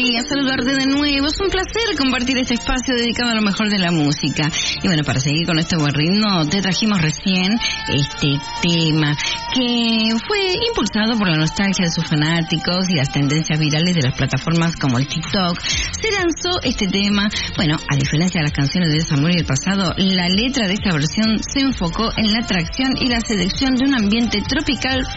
Y a saludarte de nuevo. Es un placer compartir este espacio dedicado a lo mejor de la música. Y bueno, para seguir con este buen ritmo, te trajimos recién este tema que fue impulsado por la nostalgia de sus fanáticos y las tendencias virales de las plataformas como el TikTok. Se lanzó este tema, bueno, a diferencia de las canciones de desamor y el pasado, la letra de esta versión se enfocó en la atracción y la seducción de un ambiente tropical